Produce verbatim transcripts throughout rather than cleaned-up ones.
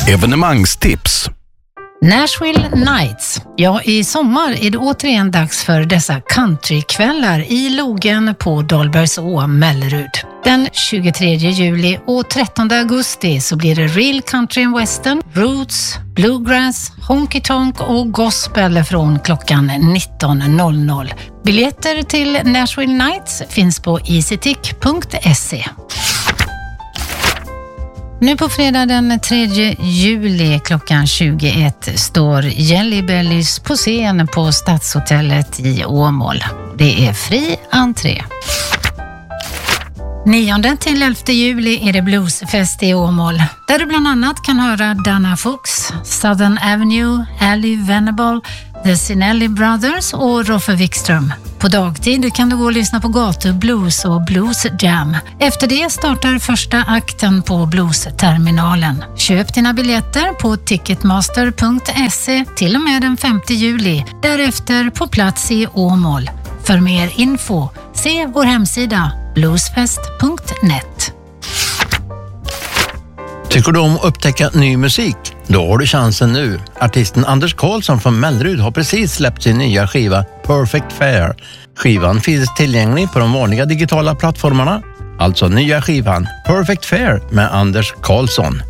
Evenemangstips. Nashville Nights. Ja, i sommar är det återigen dags för dessa countrykvällar i Logen på Dahlbergså, Mellerud. Den tjugotredje juli och trettonde augusti så blir det real country and western, roots, bluegrass, honky tonk och gospel från klockan nitton noll noll. Biljetter till Nashville Nights finns på easytick punkt se. Nu på fredag den tredje juli klockan tjugoett står Jelly Bellies på scen på Stadshotellet i Åmål. Det är fri entré. nionde till elfte juli är det bluesfest i Åmål, där du bland annat kan höra Dana Fuchs, Southern Avenue, Ali Venable, The Sinelli Brothers och Roffe Wikström. På dagtid kan du gå och lyssna på gatublues och blues jam. Efter det startar första akten på bluesterminalen. Köp dina biljetter på ticketmaster punkt se till och med den femte juli. Därefter på plats i Åmål. För mer info, se vår hemsida bluesfest punkt net. Tycker du om att upptäcka ny musik? Då har du chansen nu. Artisten Anders Karlsson från Mellerud har precis släppt sin nya skiva Perfect Fair. Skivan finns tillgänglig på de vanliga digitala plattformarna. Alltså nya skivan Perfect Fair med Anders Karlsson.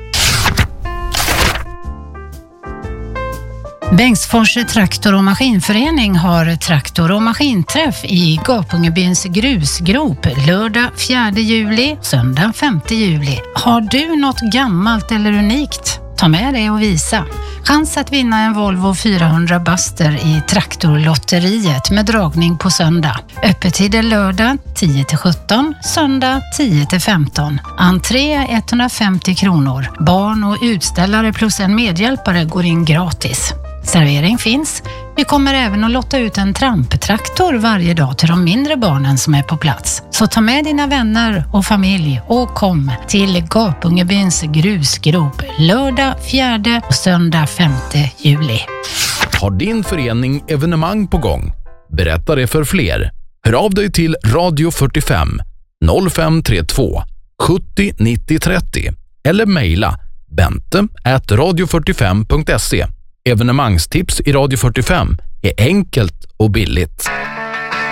Bengtsfors traktor- och maskinförening har traktor- och maskinträff i Gapungebyns grusgrop lördag fjärde juli, söndag femte juli. Har du något gammalt eller unikt? Ta med det och visa. Chans att vinna en Volvo fyrahundra Buster i traktorlotteriet med dragning på söndag. Öppettider lördag tio till sjutton, söndag tio till femton. Entré etthundrafemtio kronor. Barn och utställare plus en medhjälpare går in gratis. Servering finns. Vi kommer även att lotta ut en tramptraktor varje dag till de mindre barnen som är på plats. Så ta med dina vänner och familj och kom till Gapungebyns grusgrop lördag fjärde och söndag femte juli. Har din förening evenemang på gång? Berätta det för fler. Hör av dig till Radio fyrtiofem noll fem tre två sjuttio nittio trettio eller mejla bente at radio fyrtiofem punkt se. Evenemangstips i Radio fyrtiofem är enkelt och billigt.